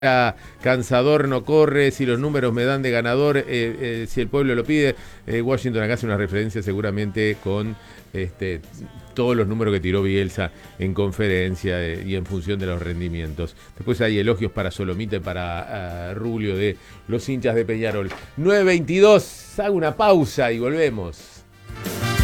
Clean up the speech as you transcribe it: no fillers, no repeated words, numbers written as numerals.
Cansador no corre, si los números me dan de ganador, si el pueblo lo pide. Washington acá hace una referencia seguramente con todos los números que tiró Bielsa en conferencia y en función de los rendimientos. Después hay elogios para Solomita y para Rubio de los hinchas de Peñarol. 9:22, hago una pausa y volvemos.